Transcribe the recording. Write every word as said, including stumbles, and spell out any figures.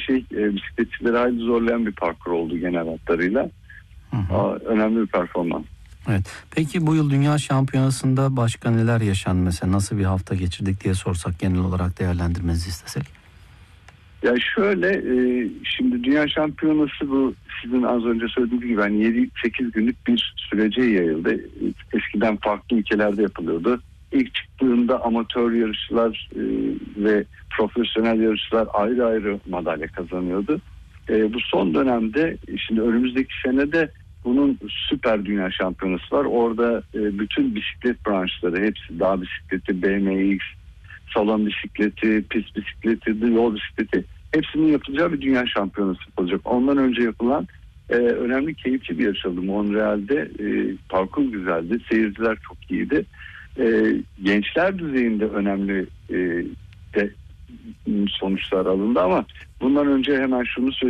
şey e, bisikletçileri hayli zorlayan bir parkur oldu genel hatlarıyla. Hı hı. Aa, önemli bir performans. Evet. Peki bu yıl Dünya Şampiyonası'nda başka neler yaşandı mesela? Nasıl bir hafta geçirdik diye sorsak, genel olarak değerlendirmenizi istesek. Ya şöyle, e, şimdi Dünya Şampiyonası bu sizin az önce söylediğiniz gibi hani yedi sekiz günlük bir sürece yayıldı. Eskiden farklı ülkelerde yapılıyordu. İlk çıktığında amatör yarışçılar e, ve profesyonel yarışçılar ayrı ayrı madalya kazanıyordu. E, bu son dönemde, şimdi önümüzdeki senede bunun süper dünya şampiyonası var. Orada e, bütün bisiklet branşları, hepsi, dağ bisikleti, B M X, salon bisikleti, pist bisikleti, yol bisikleti, hepsinin yapılacağı bir dünya şampiyonası olacak. Ondan önce yapılan e, önemli, keyifli bir yarış oldu. Montreal'de e, parkur güzeldi, seyirciler çok iyiydi. E, gençler düzeyinde önemli e, de sonuçlar alındı ama bundan önce hemen şunu söyleyeyim.